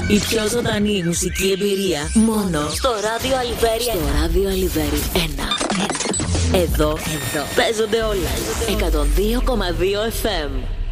Η πιο ζωντανή μουσική εμπειρία μόνο στο ράδιο Αλιβέρι. Στο ράδιο Αλιβέρι 1. Εδώ παίζονται όλα. 102,2 FM.